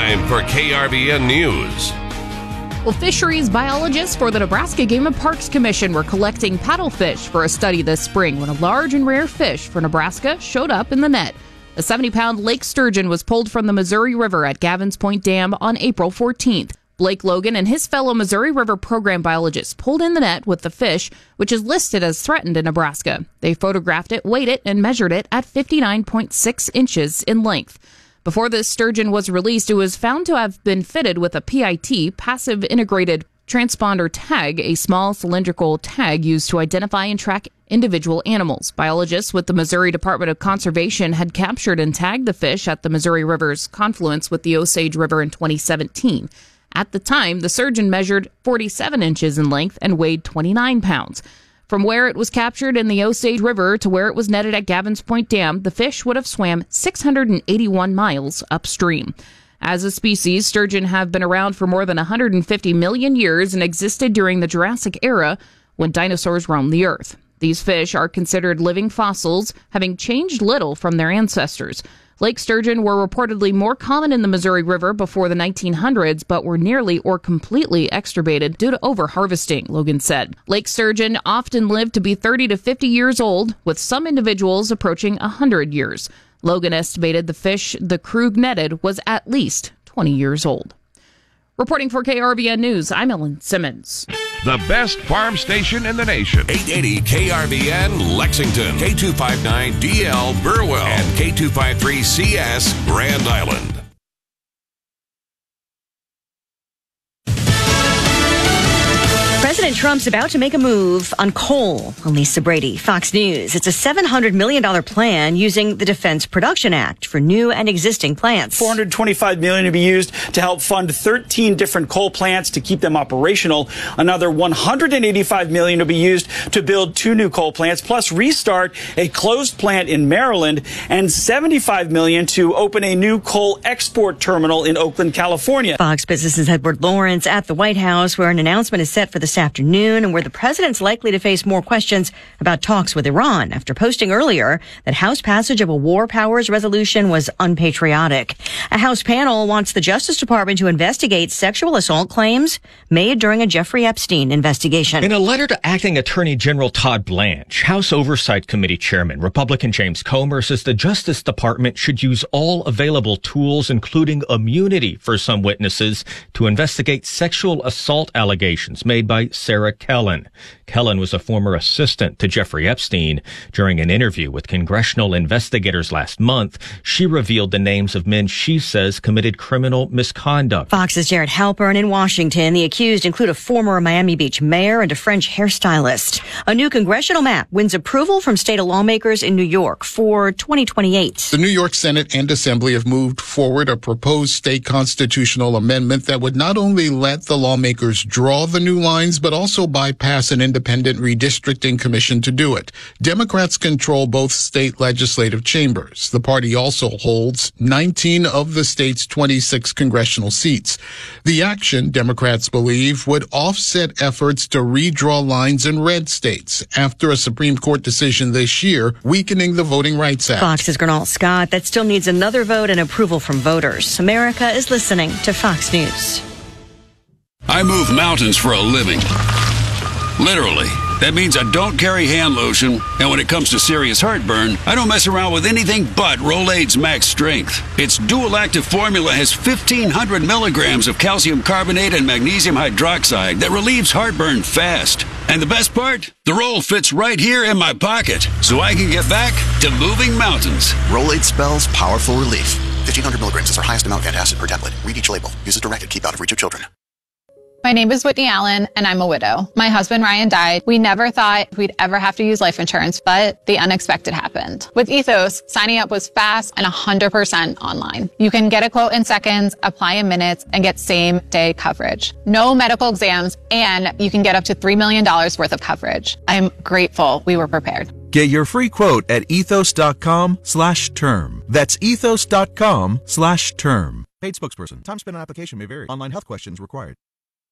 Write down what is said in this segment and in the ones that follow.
time for KRBN News. Well, fisheries biologists for the Nebraska Game and Parks Commission were collecting paddlefish for a study this spring when a large and rare fish for Nebraska showed up in the net. A 70-pound lake sturgeon was pulled from the Missouri River at Gavins Point Dam on April 14th. Blake Logan and his fellow Missouri River program biologists pulled in the net with the fish, which is listed as threatened in Nebraska. They photographed it, weighed it, and measured it at 59.6 inches in length. Before this sturgeon was released, it was found to have been fitted with a PIT, Passive Integrated Transponder Tag, a small cylindrical tag used to identify and track individual animals. Biologists with the Missouri Department of Conservation had captured and tagged the fish at the Missouri River's confluence with the Osage River in 2017. At the time, the sturgeon measured 47 inches in length and weighed 29 pounds. From where it was captured in the Osage River to where it was netted at Gavins Point Dam, the fish would have swam 681 miles upstream. As a species, sturgeon have been around for more than 150 million years and existed during the Jurassic era when dinosaurs roamed the earth. These fish are considered living fossils, having changed little from their ancestors. Lake sturgeon were reportedly more common in the Missouri River before the 1900s, but were nearly or completely extirpated due to over-harvesting, Logan said. Lake sturgeon often live to be 30 to 50 years old, with some individuals approaching 100 years. Logan estimated the fish the crew netted was at least 20 yeers old. Reporting for KRBN News, I'm Ellen Simmons. The best farm station in the nation. 880 KRBN Lexington, K259DL Burwell, and K253CS Grand Island. President Trump's about to make a move on coal. Lisa Brady, Fox News. It's a $700 million plan using the Defense Production Act for new and existing plants. $425 million to be used to help fund 13 different coal plants to keep them operational. Another $185 million to be used to build 2 new coal plants, plus restart a closed plant in Maryland, and $75 million to open a new coal export terminal in Oakland, California. Fox Business's Edward Lawrence at the White House, where an announcement is set for this afternoon and where the president's likely to face more questions about talks with Iran after posting earlier that House passage of a war powers resolution was unpatriotic. A House panel wants the Justice Department to investigate sexual assault claims made during a Jeffrey Epstein investigation. In a letter to Acting Attorney General Todd Blanche, House Oversight Committee Chairman Republican James Comer says the Justice Department should use all available tools, including immunity for some witnesses, to investigate sexual assault allegations made by Sarah Kellen. Kellen was a former assistant to Jeffrey Epstein. During an interview with congressional investigators last month, she revealed the names of men she says committed criminal misconduct. Fox's Jared Halpern in Washington. The accused include a former Miami Beach mayor and a French hairstylist. A new congressional map wins approval from state lawmakers in New York for 2028. The New York Senate and Assembly have moved forward a proposed state constitutional amendment that would not only let the lawmakers draw the new lines, but also bypass an independent redistricting commission to do it. Democrats control both state legislative chambers. The party also holds 19 of the state's 26 congressional seats. The action, Democrats believe, would offset efforts to redraw lines in red states after a Supreme Court decision this year weakening the Voting Rights Act. Fox's Gernal Scott. That still needs another vote and approval from voters. America is listening to Fox News. I move mountains for a living. Literally. That means I don't carry hand lotion, and when it comes to serious heartburn, I don't mess around with anything but Rolaids Max Strength. Its dual-active formula has 1,500 milligrams of calcium carbonate and magnesium hydroxide that relieves heartburn fast. And the best part? The roll fits right here in my pocket, so I can get back to moving mountains. Rolaids spells powerful relief. 1,500 milligrams is our highest amount of antacid per tablet. Read each label. Use as directed. Keep out of reach of children. My name is Whitney Allen, and I'm a widow. My husband, Ryan, died. We never thought we'd ever have to use life insurance, but the unexpected happened. With Ethos, signing up was fast and 100% online. You can get a quote in seconds, apply in minutes, and get same-day coverage. No medical exams, and you can get up to $3 million worth of coverage. I'm grateful we were prepared. Get your free quote at ethos.com/term. That's ethos.com/term. Paid spokesperson. Time spent on application may vary. Online health questions required.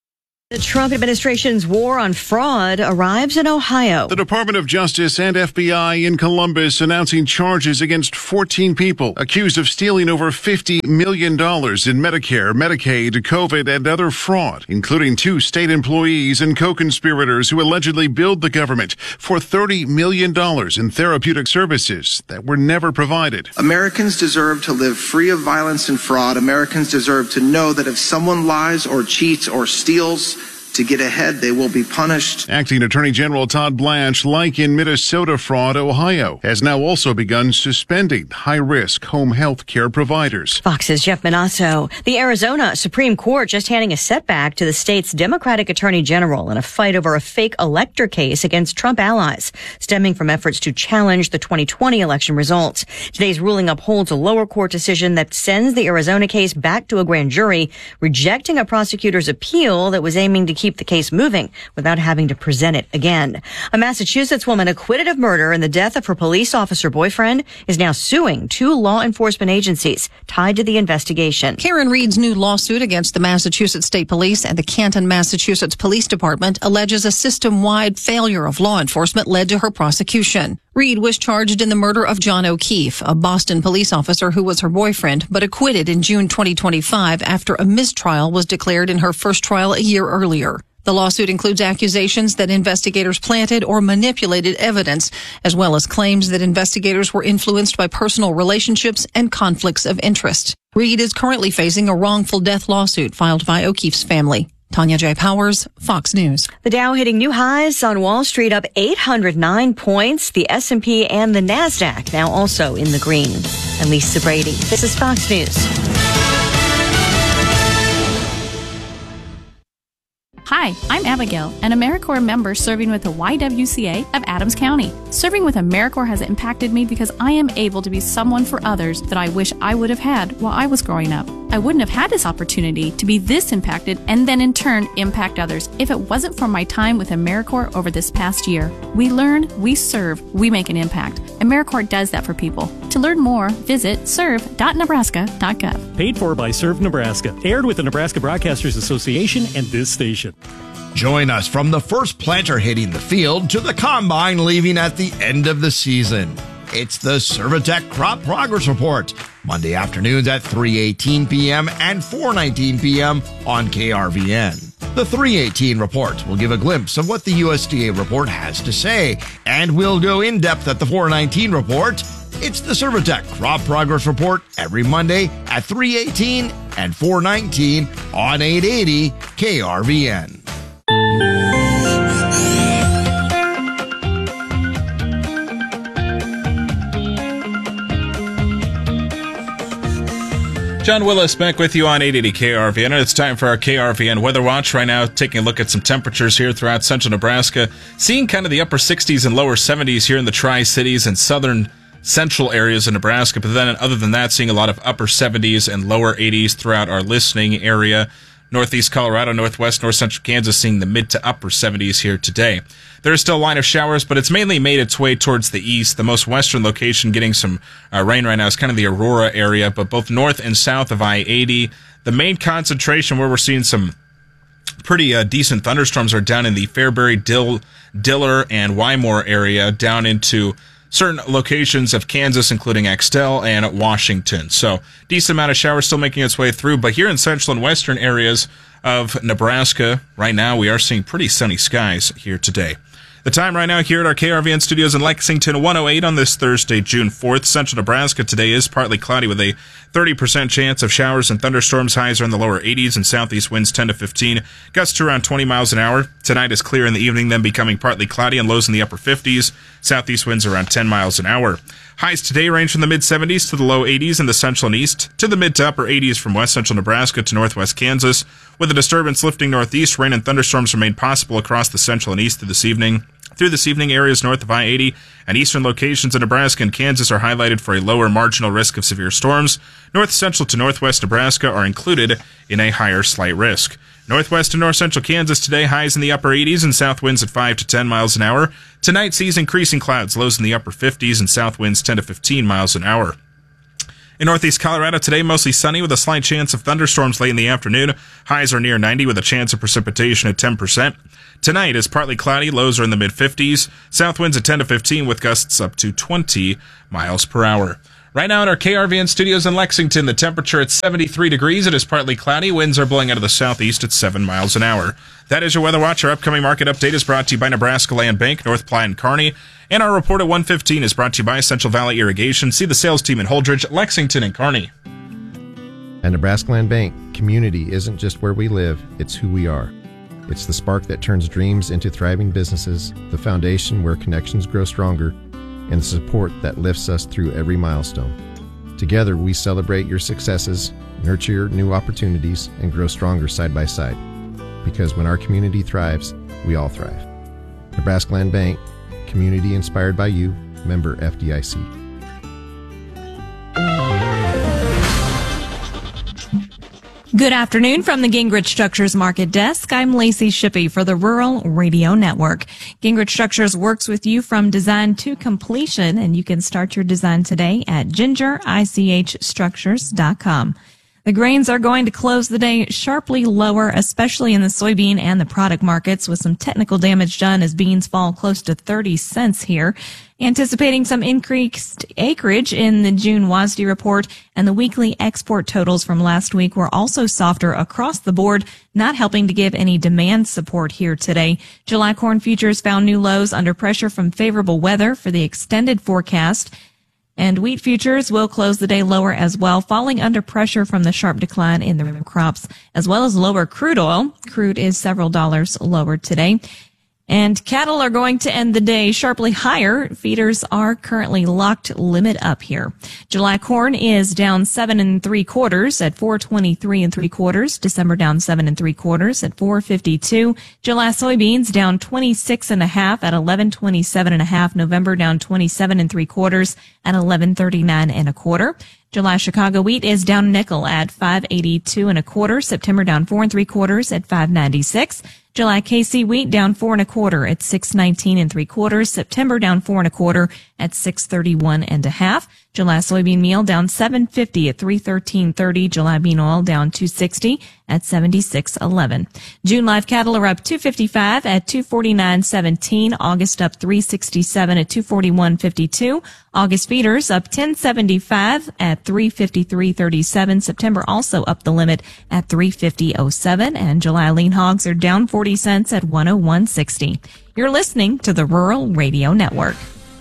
The Trump administration's war on fraud arrives in Ohio. The Department of Justice and FBI in Columbus announcing charges against 14 people accused of stealing over $50 million in Medicare, Medicaid, COVID, and other fraud, including 2 state employees and co-conspirators who allegedly billed the government for $30 million in therapeutic services that were never provided. Americans deserve to live free of violence and fraud. Americans deserve to know that if someone lies or cheats or steals to get ahead, they will be punished. Acting Attorney General Todd Blanche, like in Minnesota fraud, Ohio has now also begun suspending high-risk home health care providers. Fox's Jeff Manasso. The Arizona Supreme Court just handing a setback to the state's Democratic Attorney General in a fight over a fake elector case against Trump allies, stemming from efforts to challenge the 2020 election results. Today's ruling upholds a lower court decision that sends the Arizona case back to a grand jury, rejecting a prosecutor's appeal that was aiming to keep the case moving without having to present it again. A Massachusetts woman acquitted of murder in the death of her police officer boyfriend is now suing 2 law enforcement agencies tied to the investigation. Karen Reed's new lawsuit against the Massachusetts State Police and the Canton, Massachusetts Police Department alleges a system-wide failure of law enforcement led to her prosecution. Reed was charged in the murder of John O'Keefe, a Boston police officer who was her boyfriend, but acquitted in June 2025 after a mistrial was declared in her first trial a year earlier. The lawsuit includes accusations that investigators planted or manipulated evidence, as well as claims that investigators were influenced by personal relationships and conflicts of interest. Reed is currently facing a wrongful death lawsuit filed by O'Keefe's family. Tanya J. Powers, Fox News. The Dow hitting new highs on Wall Street, up 809 points. The S&P and the NASDAQ now also in the green. I'm Lisa Brady. This is Fox News. Hi, I'm Abigail, an AmeriCorps member serving with the YWCA of Adams County. Serving with AmeriCorps has impacted me because I am able to be someone for others that I wish I would have had while I was growing up. I wouldn't have had this opportunity to be this impacted and then in turn impact others if it wasn't for my time with AmeriCorps over this past year. We learn, we serve, we make an impact. AmeriCorps does that for people. To learn more, visit serve.nebraska.gov. Paid for by Serve Nebraska. Aired with the Nebraska Broadcasters Association and this station. Join us from the first planter hitting the field to the combine leaving at the end of the season. It's the Servitech Crop Progress Report, Monday afternoons at 3:18 p.m. and 4:19 p.m. on KRVN. The 3:18 report will give a glimpse of what the USDA report has to say, and we'll go in depth at the 4:19 report. It's the Servitech Crop Progress Report every Monday at 3:18 and 4:19 on 880 KRVN. John Willis back with you on 880 KRVN, and it's time for our KRVN Weather Watch. Right now, taking a look at some temperatures here throughout central Nebraska. Seeing kind of the upper 60s and lower 70s here in the Tri-Cities and southern central areas of Nebraska. But then, other than that, seeing a lot of upper 70s and lower 80s throughout our listening area. Northeast Colorado, northwest, north central Kansas, seeing the mid to upper 70s here today. There is still a line of showers, but it's mainly made its way towards the east. The most western location getting some rain right now is kind of the Aurora area, but both north and south of I-80. The main concentration where we're seeing some pretty decent thunderstorms are down in the Fairbury, Diller, and Wymore area, down into certain locations of Kansas, including Axtell and Washington. So, decent amount of showers still making its way through. But here in central and western areas of Nebraska, right now, we are seeing pretty sunny skies here today. The time right now here at our KRVN studios in Lexington, 1:08 on this Thursday, June 4th. Central Nebraska today is partly cloudy with a 30% chance of showers and thunderstorms. Highs are in the lower 80s and southeast winds 10 to 15. Gusts to around 20 miles an hour. Tonight is clear in the evening, then becoming partly cloudy and lows in the upper 50s. Southeast winds around 10 miles an hour. Highs today range from the mid-70s to the low 80s in the central and east, to the mid to upper 80s from west central Nebraska to northwest Kansas. With a disturbance lifting northeast, rain and thunderstorms remain possible across the central and east through this evening. Through this evening, areas north of I-80 and eastern locations in Nebraska and Kansas are highlighted for a lower marginal risk of severe storms. North central to northwest Nebraska are included in a higher slight risk. Northwest and north central Kansas today, highs in the upper 80s and south winds at 5 to 10 miles an hour. Tonight sees increasing clouds, lows in the upper 50s and south winds 10 to 15 miles an hour. In northeast Colorado today, mostly sunny with a slight chance of thunderstorms late in the afternoon. Highs are near 90 with a chance of precipitation at 10%. Tonight is partly cloudy, lows are in the mid-50s. South winds at 10 to 15 with gusts up to 20 miles per hour. Right now in our KRVN studios in Lexington, the temperature at 73 degrees. It is partly cloudy. Winds are blowing out of the southeast at 7 miles an hour. That is your Weather Watch. Our upcoming market update is brought to you by Nebraska Land Bank, North Platte and Kearney. And our report at 1:15 is brought to you by Central Valley Irrigation. See the sales team in Holdridge, Lexington, and Kearney. At Nebraska Land Bank, community isn't just where we live, it's who we are. It's the spark that turns dreams into thriving businesses, the foundation where connections grow stronger, and the support that lifts us through every milestone. Together, we celebrate your successes, nurture your new opportunities, and grow stronger side by side. Because when our community thrives, we all thrive. Nebraska Land Bank, community inspired by you, member FDIC. Good afternoon from the Gingrich Structures Market Desk. I'm Lacey Shippey for the Rural Radio Network. Gingrich Structures works with you from design to completion, and you can start your design today at gingerichstructures.com. The grains are going to close the day sharply lower, especially in the soybean and the product markets, with some technical damage done as beans fall close to 30 cents here. Anticipating some increased acreage in the June WASDE report, and the weekly export totals from last week were also softer across the board, not helping to give any demand support here today. July corn futures found new lows under pressure from favorable weather for the extended forecast. And wheat futures will close the day lower as well, falling under pressure from the sharp decline in the crops, as well as lower crude oil. Crude is several dollars lower today. And cattle are going to end the day sharply higher. Feeders are currently locked limit up here. July corn is down 7 3/4 at 423 3/4. December down 7 3/4 at 452. July soybeans down 26.5 at 1127.5. November down 27 3/4 at 1139 1/4. July Chicago wheat is down nickel at 582 1/4. September down 4 3/4 at 596. July KC wheat down 4 1/4 at 619 3/4. September down 4 1/4 at 631 1/2. July soybean meal down 750 at 313.30. July bean oil down 260 at 76.11. June live cattle are up 255 at 249.17. August up 367 at 241.52. August feeders up 1075 at 353.37. September also up the limit at 350.07. And July lean hogs are down 40 cents at 101.60. You're listening to the Rural Radio Network.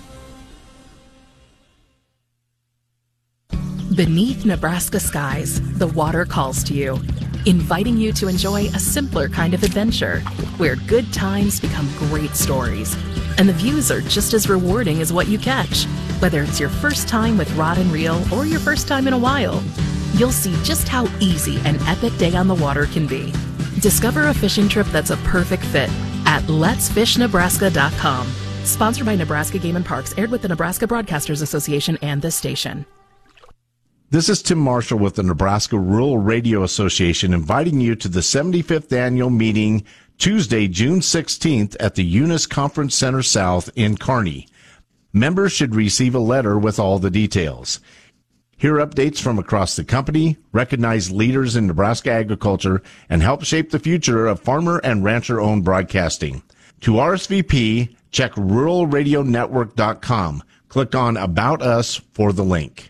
Beneath Nebraska skies, the water calls to you, inviting you to enjoy a simpler kind of adventure, where good times become great stories, and the views are just as rewarding as what you catch. Whether it's your first time with rod and reel or your first time in a while, you'll see just how easy an epic day on the water can be. Discover a fishing trip that's a perfect fit at letsfishnebraska.com. Sponsored by Nebraska Game and Parks, aired with the Nebraska Broadcasters Association and this station. This is Tim Marshall with the Nebraska Rural Radio Association, inviting you to the 75th annual meeting Tuesday, June 16th at the Eunice Conference Center South in Kearney. Members should receive a letter with all the details. Hear updates from across the company, recognize leaders in Nebraska agriculture, and help shape the future of farmer and rancher-owned broadcasting. To RSVP, check ruralradionetwork.com. Click on About Us for the link.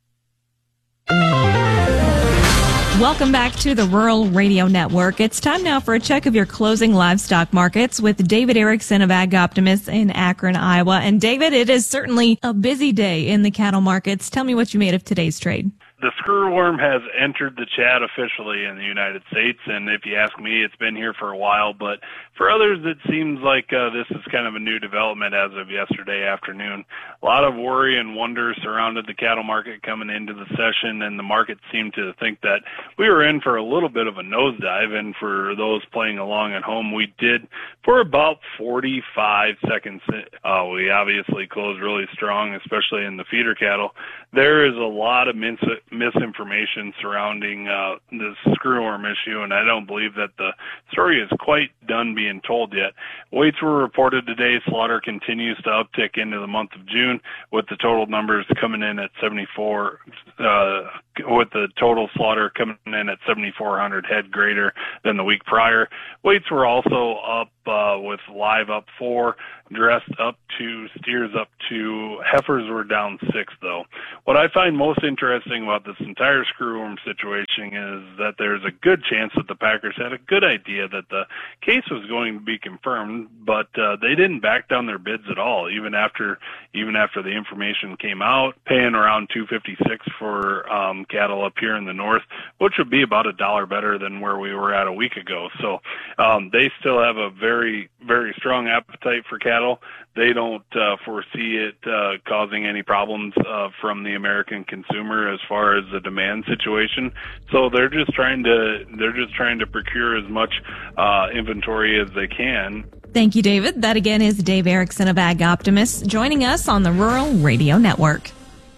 Welcome back to the Rural Radio Network. It's time now for a check of your closing livestock markets with David Erickson of Ag Optimist in Akron, Iowa. And David, it is certainly a busy day in the cattle markets. Tell me what you made of today's trade. The screwworm has entered the chat officially in the United States, and if you ask me, it's been here for a while, but for others, it seems like this is kind of a new development as of yesterday afternoon. A lot of worry and wonder surrounded the cattle market coming into the session, and the market seemed to think that we were in for a little bit of a nosedive, and for those playing along at home, we did for about 45 seconds. We obviously closed really strong, especially in the feeder cattle. There is a lot of misinformation surrounding this screwworm issue, and I don't believe that the story is quite done being told yet. Weights were reported today. Slaughter continues to uptick into the month of June, with the total numbers coming in at 74, with the total slaughter coming in at 7,400 head greater than the week prior. Weights were also up, with live up 4, dressed up 2, steers up 2, heifers were down 6 though. What I find most interesting about this entire screwworm situation is that there's a good chance that the Packers had a good idea that the case was going to be confirmed, but they didn't back down their bids at all, even after the information came out, paying around $256 for cattle up here in the north, which would be about $1 better than where we were at a week ago. So they still have a very, very strong appetite for cattle. They don't foresee it causing any problems from the American consumer as far as the demand situation. So they're just trying to procure as much inventory as they can. Thank you, David. That again is Dave Erickson of Ag Optimist joining us on the Rural Radio Network.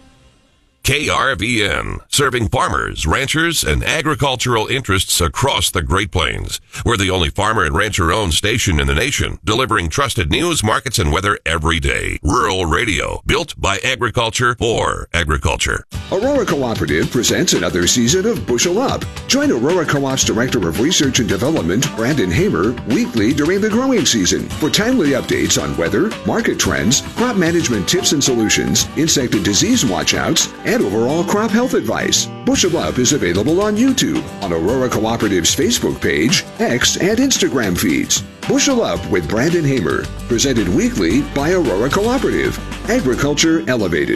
KRVN, serving farmers, ranchers, and agricultural interests across the Great Plains. We're the only farmer and rancher-owned station in the nation, delivering trusted news, markets, and weather every day. Rural Radio, built by agriculture for agriculture. Aurora Cooperative presents another season of Bushel Up. Join Aurora Co-op's Director of Research and Development, Brandon Hamer, weekly during the growing season for timely updates on weather, market trends, crop management tips and solutions, insect and disease watchouts, and overall crop health advice. Bushel Up is available on YouTube, on Aurora Cooperative's Facebook page, X, and Instagram feeds. Bushel Up with Brandon Hamer, presented weekly by Aurora Cooperative. Agriculture Elevated.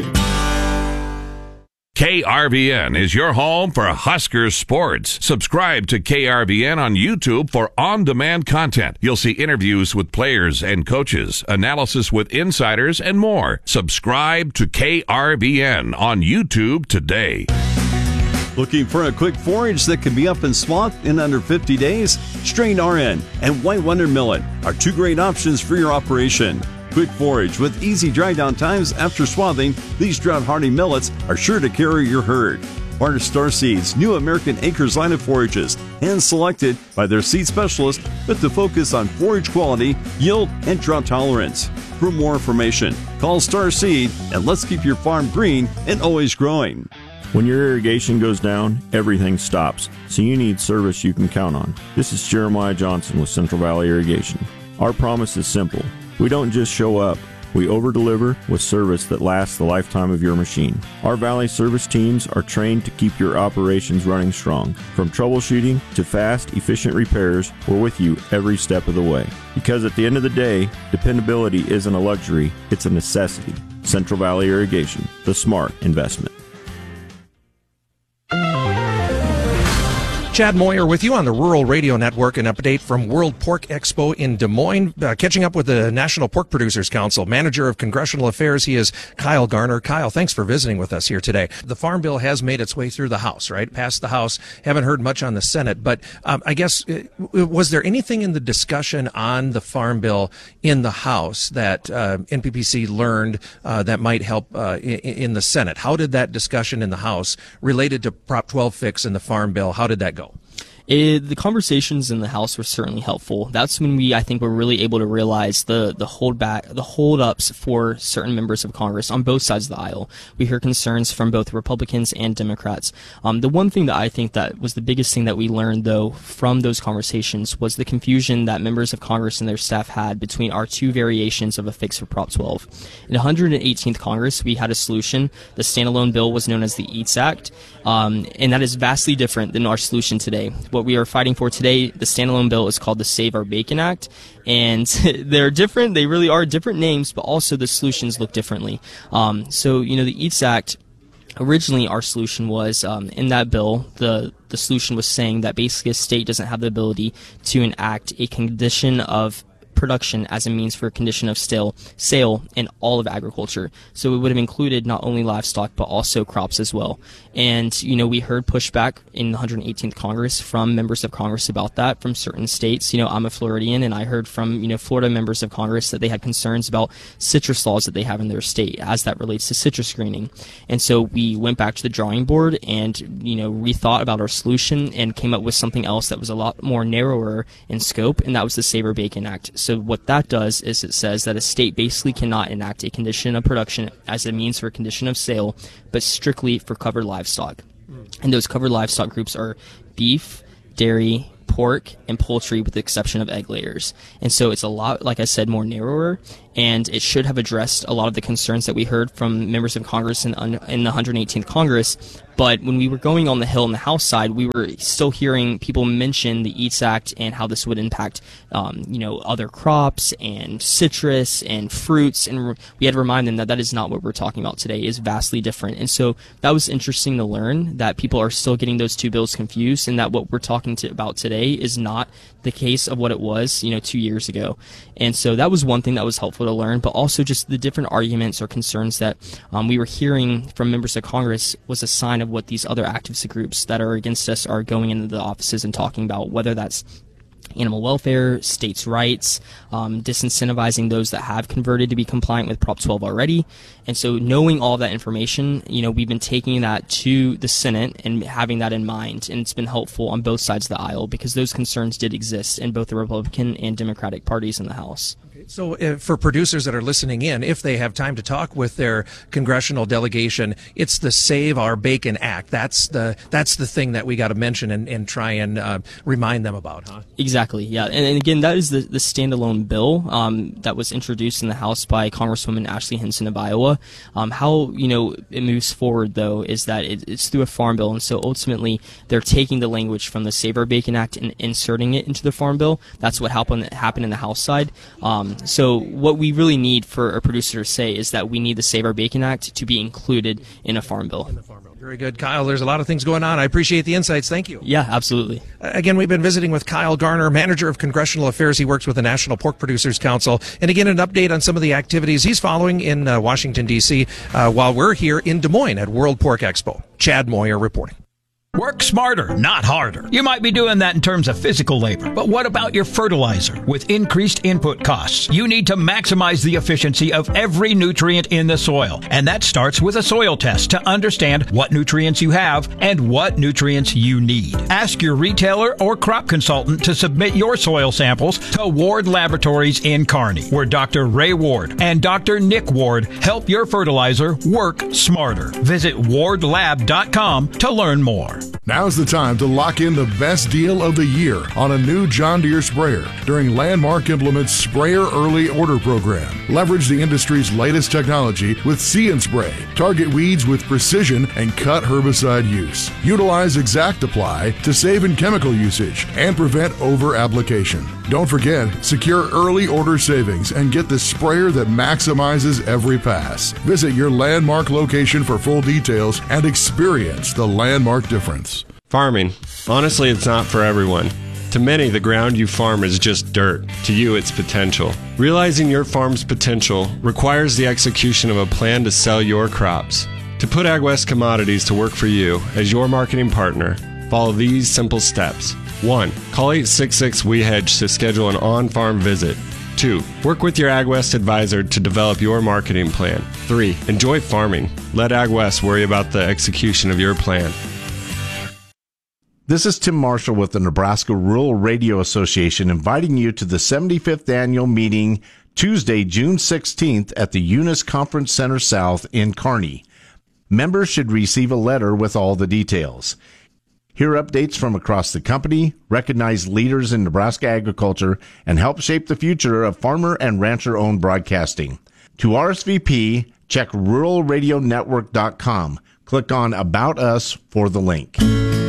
KRVN is your home for Husker sports. Subscribe to KRVN on YouTube for on-demand content. You'll see interviews with players and coaches, analysis with insiders, and more. Subscribe to KRVN on YouTube today. Looking for a quick forage that can be up in swath in under 50 days? Strain RN and White Wonder Millet are two great options for your operation. Quick forage with easy dry down times after swathing, these drought-hardy millets are sure to carry your herd. Barter Star Seeds' new American Acres line of forages, hand-selected by their seed specialist with the focus on forage quality, yield, and drought tolerance. For more information, call Star Seed and let's keep your farm green and always growing. When your irrigation goes down, everything stops, so you need service you can count on. This is Jeremiah Johnson with Central Valley Irrigation. Our promise is simple. We don't just show up. We over-deliver with service that lasts the lifetime of your machine. Our Valley service teams are trained to keep your operations running strong. From troubleshooting to fast, efficient repairs, we're with you every step of the way. Because at the end of the day, dependability isn't a luxury, it's a necessity. Central Valley Irrigation, the smart investment. Chad Moyer with you on the Rural Radio Network. An update from World Pork Expo in Des Moines. Catching up with the National Pork Producers Council. Manager of Congressional Affairs, he is Kyle Garner. Kyle, thanks for visiting with us here today. The Farm Bill has made its way through the House, right? Passed the House. Haven't heard much on the Senate. But I guess, was there anything in the discussion on the Farm Bill in the House that NPPC learned that might help in the Senate? How did that discussion in the House related to Prop 12 fix in the Farm Bill, how did that go? The conversations in the House were certainly helpful. That's when we, I think, were really able to realize the holdups for certain members of Congress on both sides of the aisle. We hear concerns from both Republicans and Democrats. The one thing that I think that was the biggest thing that we learned, though, from those conversations was the confusion that members of Congress and their staff had between our two variations of a fix for Prop 12. In the 118th Congress, we had a solution. The standalone bill was known as the EATS Act, and that is vastly different than our solution today. What we are fighting for today, the standalone bill, is called the Save Our Bacon Act, and they're different. They really are different names, but also the solutions look differently. So, the EATS Act, originally our solution was, in that bill, the solution was saying that basically a state doesn't have the ability to enact a condition of production as a means for condition of sale in all of agriculture. So it would have included not only livestock, but also crops as well. And, we heard pushback in the 118th Congress from members of Congress about that from certain states. I'm a Floridian, and I heard from, Florida members of Congress that they had concerns about citrus laws that they have in their state as that relates to citrus screening. And so we went back to the drawing board and, rethought about our solution and came up with something else that was a lot more narrower in scope, and that was the Savor-Bacon Act. So what that does is it says that a state basically cannot enact a condition of production as a means for a condition of sale, but strictly for covered livestock. And those covered livestock groups are beef, dairy, pork, and poultry, with the exception of egg layers. And so it's a lot, like I said, more narrower, and it should have addressed a lot of the concerns that we heard from members of Congress in the 118th Congress. But when we were going on the Hill and the House side, we were still hearing people mention the EATS Act and how this would impact, other crops and citrus and fruits. And we had to remind them that that is not what we're talking about today. It is vastly different. And so that was interesting to learn, that people are still getting those two bills confused, and that what we're talking about today is not the case of what it was, 2 years ago. And so that was one thing that was helpful to learn, but also just the different arguments or concerns that we were hearing from members of Congress was a sign of what these other activist groups that are against us are going into the offices and talking about, whether that's animal welfare, states' rights, disincentivizing those that have converted to be compliant with Prop 12 already. And so knowing all that information, we've been taking that to the Senate and having that in mind, and it's been helpful on both sides of the aisle because those concerns did exist in both the Republican and Democratic parties in the House. So for producers that are listening in, if they have time to talk with their congressional delegation, it's the Save Our Bacon Act. That's the thing that we got to mention and try and remind them about, huh? Exactly, yeah. And again, that is the standalone bill that was introduced in the House by Congresswoman Ashley Hinson of Iowa. How it moves forward, though, is that it's through a farm bill, and so ultimately they're taking the language from the Save Our Bacon Act and inserting it into the farm bill. That's what happened in the House side. So what we really need for a producer to say is that we need the Save Our Bacon Act to be included in a farm bill. Very good, Kyle. There's a lot of things going on. I appreciate the insights. Thank you. Yeah, absolutely. Again, we've been visiting with Kyle Garner, Manager of Congressional Affairs. He works with the National Pork Producers Council. And again, an update on some of the activities he's following in Washington, D.C., while we're here in Des Moines at World Pork Expo. Chad Moyer reporting. Work smarter, not harder. You might be doing that in terms of physical labor, but what about your fertilizer? With increased input costs, you need to maximize the efficiency of every nutrient in the soil. And that starts with a soil test to understand what nutrients you have and what nutrients you need. Ask your retailer or crop consultant to submit your soil samples to Ward Laboratories in Kearney, where Dr. Ray Ward and Dr. Nick Ward help your fertilizer work smarter. Visit wardlab.com to learn more. Now's the time to lock in the best deal of the year on a new John Deere sprayer during Landmark Implement's Sprayer Early Order Program. Leverage the industry's latest technology with See and Spray. Target weeds with precision and cut herbicide use. Utilize Exact Apply to save in chemical usage and prevent over-application. Don't forget, secure early order savings and get the sprayer that maximizes every pass. Visit your Landmark location for full details and experience the Landmark difference. Farming. Honestly, it's not for everyone. To many, the ground you farm is just dirt. To you, it's potential. Realizing your farm's potential requires the execution of a plan to sell your crops. To put AgWest Commodities to work for you as your marketing partner, follow these simple steps. 1. Call 866-WE-HEDGE to schedule an on-farm visit. 2. Work with your AgWest advisor to develop your marketing plan. 3. Enjoy farming. Let AgWest worry about the execution of your plan. This is Tim Marshall with the Nebraska Rural Radio Association inviting you to the 75th annual meeting Tuesday, June 16th at the Eunice Conference Center South in Kearney. Members should receive a letter with all the details. Hear updates from across the company, recognize leaders in Nebraska agriculture, and help shape the future of farmer and rancher-owned broadcasting. To RSVP, check ruralradionetwork.com. Click on About Us for the link.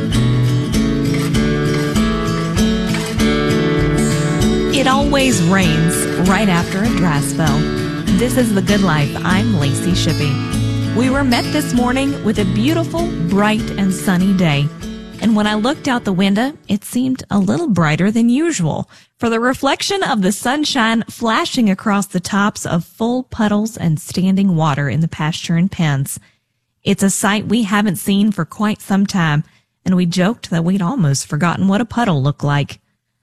It always rains right after a dry spell. This is The Good Life. I'm Lacey Shippey. We were met this morning with a beautiful, bright, and sunny day. And when I looked out the window, it seemed a little brighter than usual, for the reflection of the sunshine flashing across the tops of full puddles and standing water in the pasture and pens. It's a sight we haven't seen for quite some time, and we joked that we'd almost forgotten what a puddle looked like.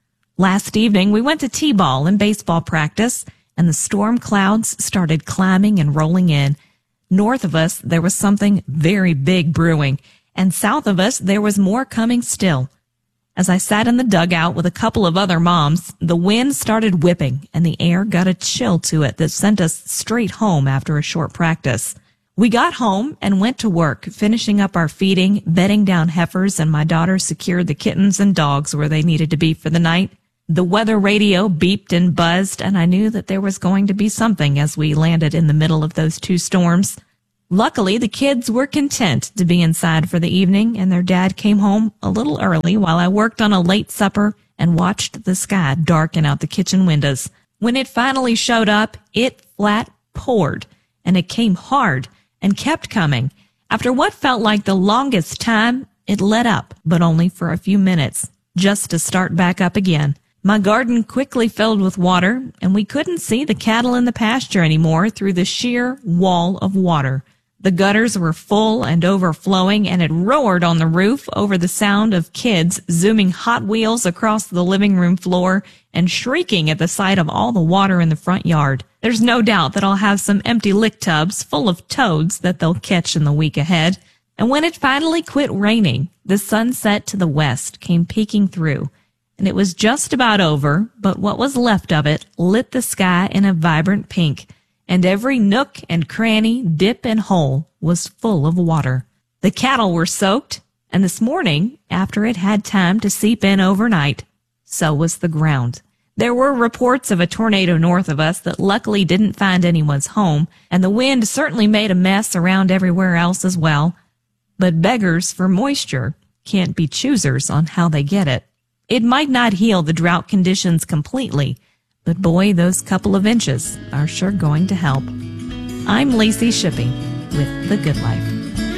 Last evening, we went to t-ball and baseball practice, and the storm clouds started climbing and rolling in. North of us, there was something very big brewing, and south of us, there was more coming still. As I sat in the dugout with a couple of other moms, the wind started whipping, and the air got a chill to it that sent us straight home after a short practice. We got home and went to work, finishing up our feeding, bedding down heifers, and my daughter secured the kittens and dogs where they needed to be for the night. The weather radio beeped and buzzed, and I knew that there was going to be something as we landed in the middle of those two storms. Luckily, the kids were content to be inside for the evening, and their dad came home a little early while I worked on a late supper and watched the sky darken out the kitchen windows. When it finally showed up, it flat poured, and it came hard and kept coming. After what felt like the longest time, it let up, but only for a few minutes, just to start back up again. My garden quickly filled with water, and we couldn't see the cattle in the pasture anymore through the sheer wall of water. The gutters were full and overflowing, and it roared on the roof over the sound of kids zooming Hot Wheels across the living room floor and shrieking at the sight of all the water in the front yard. There's no doubt that I'll have some empty lick tubs full of toads that they'll catch in the week ahead. And when it finally quit raining, the sunset to the west came peeking through, and it was just about over, but what was left of it lit the sky in a vibrant pink, and every nook and cranny, dip and hole was full of water. The cattle were soaked, and this morning, after it had time to seep in overnight, so was the ground. There were reports of a tornado north of us that luckily didn't find anyone's home, and the wind certainly made a mess around everywhere else as well. But beggars for moisture can't be choosers on how they get it. It might not heal the drought conditions completely, but boy, those couple of inches are sure going to help. I'm Lacey Shippey with The Good Life.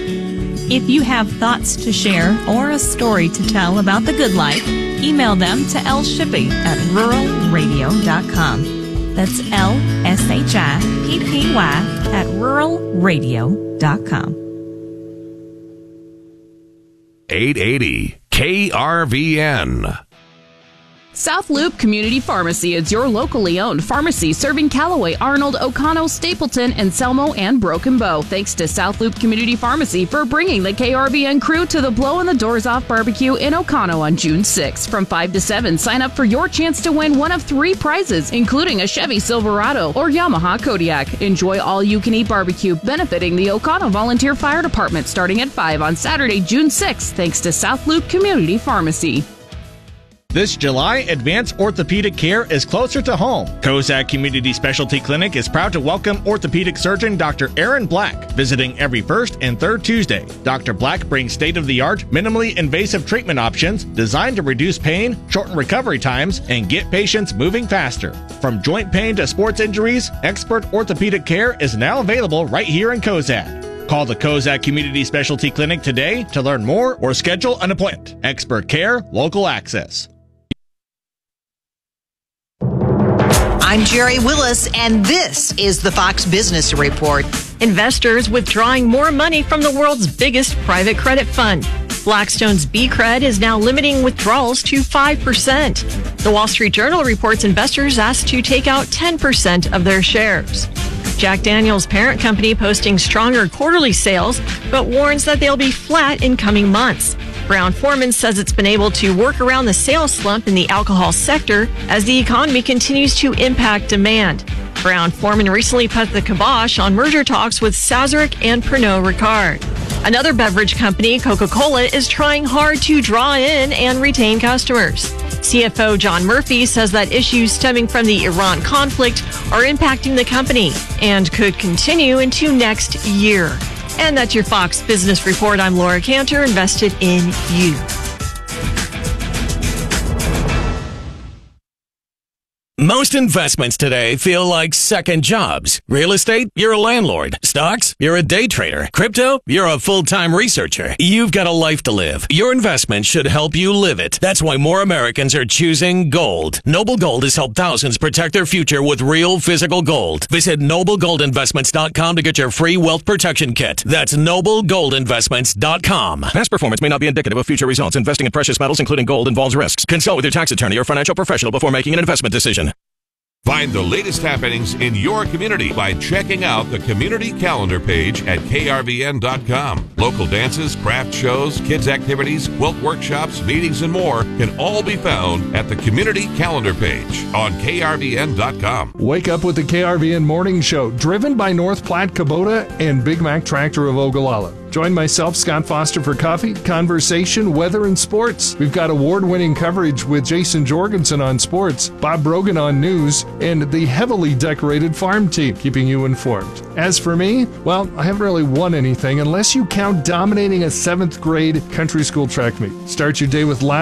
If you have thoughts to share or a story to tell about The Good Life, email them to lshippey@ruralradio.com. That's lshippey@ruralradio.com. 880 KRVN. South Loop Community Pharmacy is your locally owned pharmacy serving Callaway, Arnold, O'Connell, Stapleton, and Selmo and Broken Bow. Thanks to South Loop Community Pharmacy for bringing the KRVN crew to the Blowin' the Doors Off barbecue in O'Connell on June 6th. From 5 to 7, sign up for your chance to win one of 3 prizes, including a Chevy Silverado or Yamaha Kodiak. Enjoy all-you-can-eat barbecue benefiting the O'Connell Volunteer Fire Department starting at 5 on Saturday, June 6th, thanks to South Loop Community Pharmacy. This July, advanced orthopedic care is closer to home. Kozak Community Specialty Clinic is proud to welcome orthopedic surgeon Dr. Aaron Black, visiting every first and third Tuesday. Dr. Black brings state-of-the-art, minimally invasive treatment options designed to reduce pain, shorten recovery times, and get patients moving faster. From joint pain to sports injuries, expert orthopedic care is now available right here in Kozak. Call the Kozak Community Specialty Clinic today to learn more or schedule an appointment. Expert care, local access. I'm Jerry Willis, and this is the Fox Business Report. Investors withdrawing more money from the world's biggest private credit fund. Blackstone's BCRED is now limiting withdrawals to 5%. The Wall Street Journal reports investors asked to take out 10% of their shares. Jack Daniel's parent company posting stronger quarterly sales, but warns that they'll be flat in coming months. Brown-Forman says it's been able to work around the sales slump in the alcohol sector as the economy continues to impact demand. Brown-Forman recently put the kibosh on merger talks with Sazerac and Pernod Ricard. Another beverage company, Coca-Cola, is trying hard to draw in and retain customers. CFO John Murphy says that issues stemming from the Iran conflict are impacting the company and could continue into next year. And that's your Fox Business Report. I'm Laura Cantor, invested in you. Most investments today feel like second jobs. Real estate, you're a landlord. Stocks, you're a day trader. Crypto, you're a full-time researcher. You've got a life to live. Your investment should help you live it. That's why more Americans are choosing gold. Noble Gold has helped thousands protect their future with real physical gold. Visit NobleGoldInvestments.com to get your free wealth protection kit. That's NobleGoldInvestments.com. Past performance may not be indicative of future results. Investing in precious metals, including gold, involves risks. Consult with your tax attorney or financial professional before making an investment decision. Find the latest happenings in your community by checking out the community calendar page at krvn.com. Local dances, craft shows, kids activities, quilt workshops, meetings, and more can all be found at the community calendar page on krvn.com. Wake up with the KRVN Morning Show, driven by North Platte Kubota and Big Mac Tractor of Ogallala. Join myself, Scott Foster, for coffee, conversation, weather, and sports. We've got award-winning coverage with Jason Jorgensen on sports, Bob Brogan on news, and the heavily decorated farm team, keeping you informed. As for me, well, I haven't really won anything unless you count dominating a 7th grade country school track meet. Start your day with